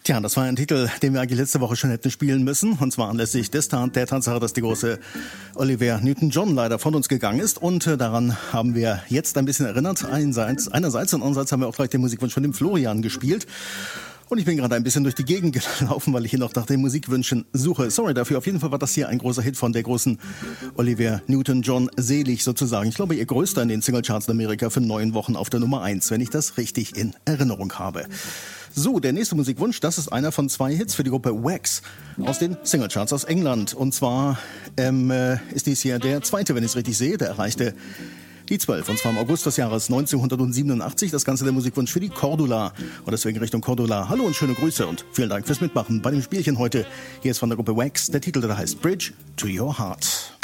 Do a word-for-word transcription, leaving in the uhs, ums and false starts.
Tja, das war ein Titel, den wir eigentlich letzte Woche schon hätten spielen müssen. Und zwar anlässlich des Tat der Tatsache, dass die große Olivia Newton-John leider von uns gegangen ist. Und äh, daran haben wir jetzt ein bisschen erinnert. Einerseits, einerseits und andererseits haben wir auch gleich den Musikwunsch von dem Florian gespielt. Und ich bin gerade ein bisschen durch die Gegend gelaufen, weil ich hier noch nach den Musikwünschen suche. Sorry dafür. Auf jeden Fall war das hier ein großer Hit von der großen Olivia Newton-John, selig sozusagen. Ich glaube, ihr größter in den Singlecharts in Amerika für neun Wochen auf der Nummer eins, wenn ich das richtig in Erinnerung habe. So, der nächste Musikwunsch, das ist einer von zwei Hits für die Gruppe Wax aus den Singlecharts aus England. Und zwar ähm, äh, ist dies hier der zweite, wenn ich es richtig sehe, der erreichte die zwölf, und zwar im August des Jahres neunzehnhundertsiebenundachtzig. Das Ganze der Musikwunsch für die Cordula. Und deswegen Richtung Cordula. Hallo und schöne Grüße und vielen Dank fürs Mitmachen bei dem Spielchen heute. Hier ist von der Gruppe Wax der Titel, der heißt Bridge to Your Heart.